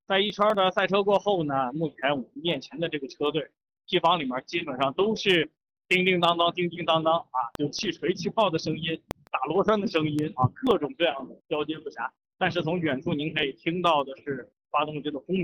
在一圈的赛车过后呢，目前我们面前的这个车队，P 房里面基本上都是叮叮当当、叮叮当当啊，有气锤、气炮的声音，打螺栓的声音啊，各种各样的交接不暇。但是从远处您可以听到的是发动机的轰鸣。